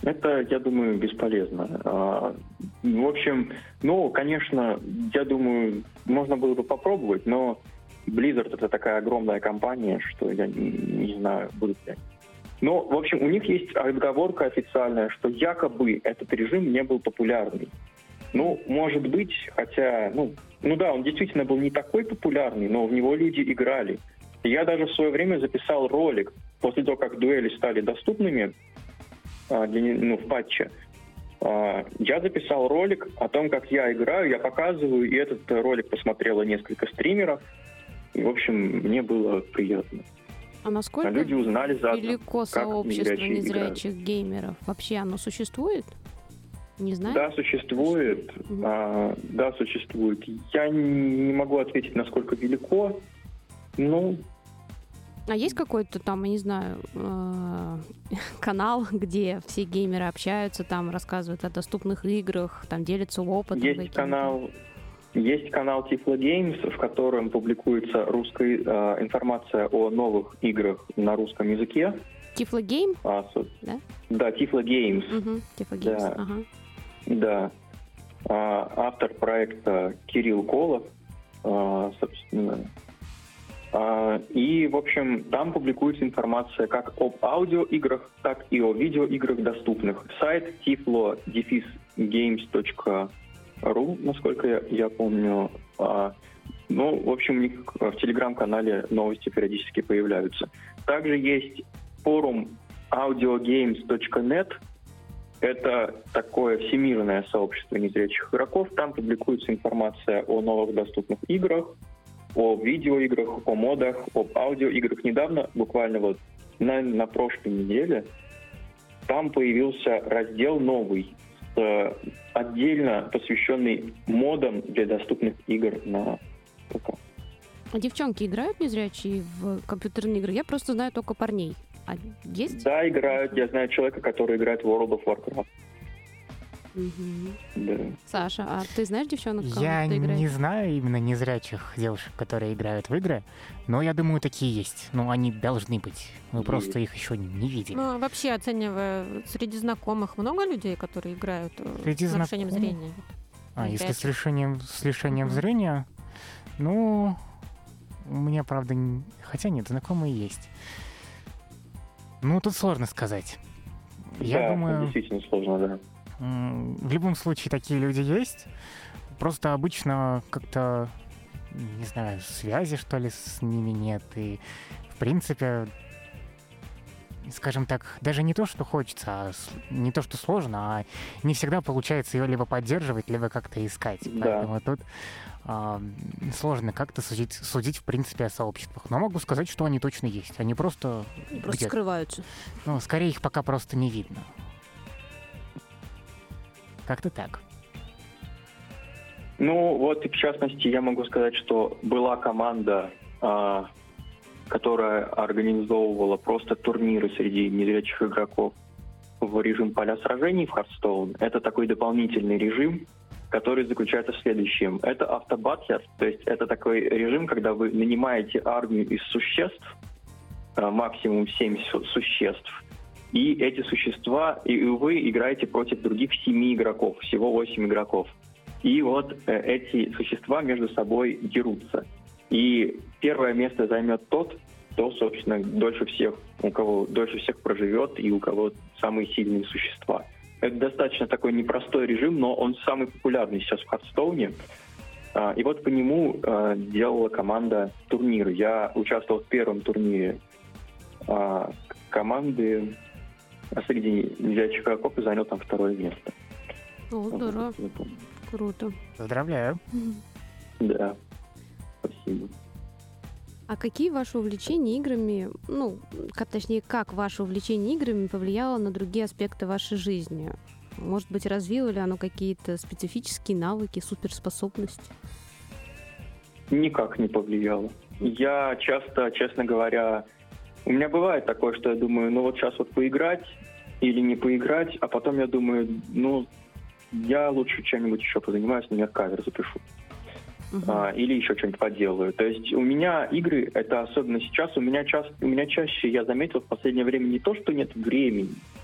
Это, я думаю, бесполезно. В общем, конечно, я думаю, можно было бы попробовать, но Blizzard — это такая огромная компания, что я не знаю, будут ли они. Но, в общем, у них есть отговорка официальная, что якобы этот режим не был популярный. Может быть, хотя, да, он действительно был не такой популярный, но в него люди играли. Я даже в свое время записал ролик, после того, как дуэли стали доступными в патче. Я записал ролик о том, как я играю, я показываю, и этот ролик посмотрело несколько стримеров. И, в общем, мне было приятно. А насколько люди узнали заодно, велико сообщество незрячих геймеров? Вообще оно существует? Не знаю. Да, существует. Да, существует. Я не могу ответить, насколько велико. А есть какой-то там, я не знаю, канал, где все геймеры общаются, там рассказывают о доступных играх, там делятся опытом? Есть канал Tiflo Games, в котором публикуется русская информация о новых играх на русском языке. Tiflo Game? Да? Да, Tiflo Games. Tiflo Games, да. Ага. Да. Автор проекта Кирилл Колов, собственно. И, в общем, там публикуется информация как об аудиоиграх, так и о видеоиграх доступных. Сайт tiflo-games.ru, насколько я помню. В общем, у них в телеграм-канале новости периодически появляются. Также есть форум audiogames.net. Это такое всемирное сообщество незрячих игроков. Там публикуется информация о новых доступных играх, о видеоиграх, о модах, об аудиоиграх. Недавно, буквально на прошлой неделе, там появился раздел новый, отдельно посвященный модам для доступных игр на ПК. А девчонки играют незрячие в компьютерные игры? Я просто знаю только парней. А есть? Да, играют. Я знаю человека, который играет в World of Warcraft. Да. Саша, а ты знаешь девчонок, кто Я играет? не знаю именно незрячих девушек, которые играют в игры, но я думаю, такие есть. Они должны быть. Мы просто их еще не видели. Вообще, оценивая, среди знакомых много людей, которые играют с нарушением зрения? Если с лишением зрения, у меня, правда, хотя нет, знакомые есть. Тут сложно сказать. Я думаю, действительно сложно, да. В любом случае такие люди есть. Просто обычно как-то, не знаю, связи, что ли, с ними нет. И, в принципе, скажем так, даже не то, что хочется, не то, что сложно, а не всегда получается ее либо поддерживать, либо как-то искать. Да. Поэтому тут сложно как-то судить, в принципе, о сообществах. Но могу сказать, что они точно есть. Они просто скрываются. Скорее их пока просто не видно. Как-то так. И в частности, я могу сказать, что была команда, которая организовывала просто турниры среди незрячих игроков в режим поля сражений в Hearthstone. Это такой дополнительный режим, который заключается в следующем. Это автобатлер, то есть это такой режим, когда вы нанимаете армию из существ, максимум 7 существ, и эти существа, и вы играете против других 7 игроков, всего 8 игроков. И эти существа между собой дерутся. И первое место займет тот, кто, собственно, у кого дольше всех проживет и у кого самые сильные существа. Это достаточно такой непростой режим, но он самый популярный сейчас в Hearthstone. И по нему делала команда турниры. Я участвовал в первом турнире команды среди незрячих игроков и занял там 2-е место. Здорово. Круто. Поздравляю. Да, спасибо. А какие ваши увлечения играми, как ваше увлечение играми повлияло на другие аспекты вашей жизни? Может быть, развило ли оно какие-то специфические навыки, суперспособности? Никак не повлияло. Я часто, честно говоря, у меня бывает такое, что я думаю, сейчас поиграть или не поиграть, а потом я думаю, я лучше чем-нибудь еще позанимаюсь, например, кавер запишу. Или еще что-нибудь поделаю. То есть у меня игры, это особенно сейчас, у меня чаще, я заметил в последнее время не то, что нет времени,